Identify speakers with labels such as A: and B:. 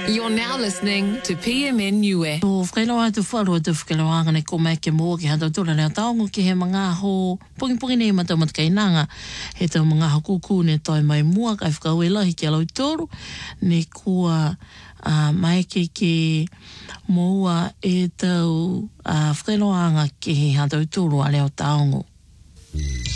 A: You're now listening to PMNUE.
B: O whakailoa tu whalua tu whakailoa ngane ko mai ke mua ki hata tula lea taongo ki he mga ho pungi ne matamat kainanga he tau mga ho kuku ne toi mai mua kai whakau lahi ki alau toru ne kua mai ke moua e tau whakailoa ki he hata tulu a leo taongo.